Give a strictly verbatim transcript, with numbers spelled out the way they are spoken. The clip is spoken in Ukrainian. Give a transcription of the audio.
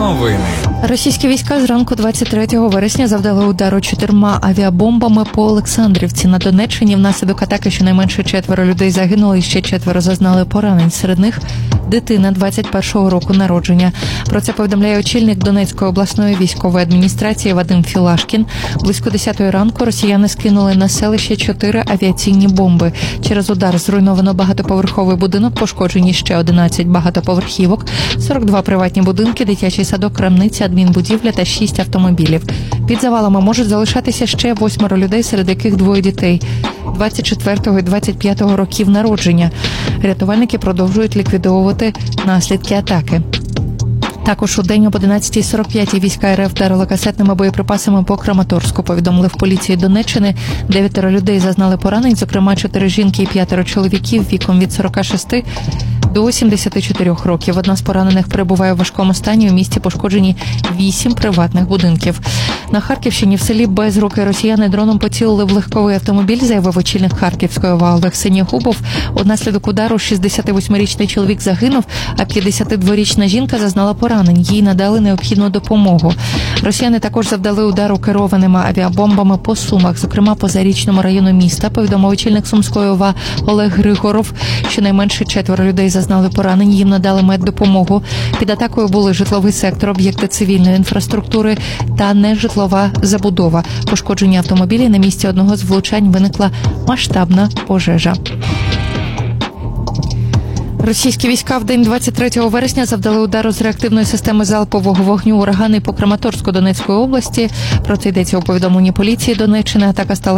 Новини. Російські війська зранку двадцять третього вересня завдали удару чотирма авіабомбами по Олександрівці. На Донеччині внаслідок атаки щонайменше четверо людей загинули і ще четверо зазнали поранень. Серед них дитина двадцять першого року народження. Про це повідомляє очільник Донецької обласної військової адміністрації Вадим Філашкін. Близько десятої ранку росіяни скинули на селище чотири авіаційні бомби. Через удар зруйновано багатоповерховий будинок, пошкоджені ще одинадцять багатоповерхівок, сорок два приватні будинки, дитячий садок, крамниця, адмінбудівля та шість автомобілів. Під завалами можуть залишатися ще восьмеро людей, серед яких двоє дітей двадцять четвертого і двадцять п'ятого років народження. Рятувальники продовжують ліквідовувати наслідки атаки. Також у день об одинадцятій сорок п'ять війська РФ вдарили касетними боєприпасами по Краматорську. Повідомили в поліції Донеччини. Дев'ятеро людей зазнали поранень, зокрема чотири жінки і п'ятеро чоловіків віком від сорока шести до сімдесяти чотирьох років. Одна з поранених перебуває в важкому стані. У місті пошкоджені вісім приватних будинків. На Харківщині в селі Безруки росіяни дроном поцілили в легковий автомобіль, заявив очільник Харківської ОВА Олег Синєгубов. Унаслідок удару шістдесятивосьмирічний чоловік загинув, а п'ятдесятидворічна жінка зазнала поранень. Їй надали необхідну допомогу. Росіяни також завдали удару керованими авіабомбами по Сумах, зокрема по Зарічному району міста. Повідомив очільник Сумської ОВА Олег Григоров. Щонайменше четверо людей зазнали поранень, їм надали меддопомогу. Під атакою були житловий сектор, об'єкти цивільної інфраструктури та нежитлова забудова. Пошкоджені автомобілі. На місці одного з влучань виникла масштабна пожежа. Російські війська в день двадцять третього вересня завдали удару з реактивної системи залпового вогню «Урагани» по Краматорську Донецької області. Про це йдеться у повідомленні поліції Донеччини. Атака стала